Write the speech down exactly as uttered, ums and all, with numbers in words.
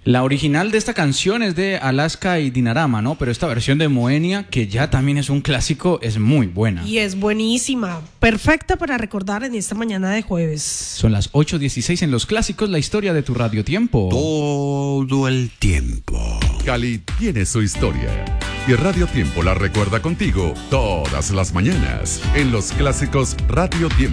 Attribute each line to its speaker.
Speaker 1: La original de esta canción es de Alaska y Dinarama, ¿no? Pero esta versión de Moenia, que ya también es un clásico, es muy buena.
Speaker 2: Y es buenísima, perfecta para recordar en esta mañana de jueves.
Speaker 1: Son las ocho dieciséis en Los Clásicos, la historia de tu radiotiempo.
Speaker 3: Todo el tiempo.
Speaker 4: Cali tiene su historia. Y Radio Tiempo la recuerda contigo todas las mañanas en Los Clásicos Radio Tiempo.